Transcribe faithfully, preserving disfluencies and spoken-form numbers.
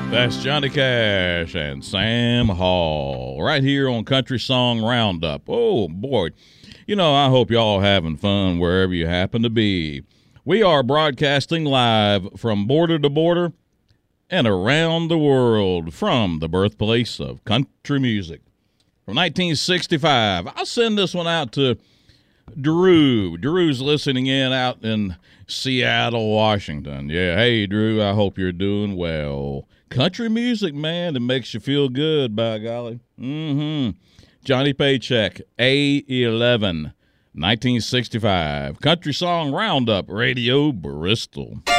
That's Johnny Cash and Sam Hall right here on Country Song Roundup. Oh, boy. You know, I hope y'all having fun wherever you happen to be. We are broadcasting live from border to border and around the world from the birthplace of country music. From nineteen sixty-five, I'll send this one out to Drew. Drew's listening in out in Seattle, Washington. Yeah, hey, Drew, I hope you're doing well. Country music, man, that makes you feel good, by golly. Mm-hmm. Johnny Paycheck, A eleven, nineteen sixty-five. Country Song Roundup, Radio Bristol.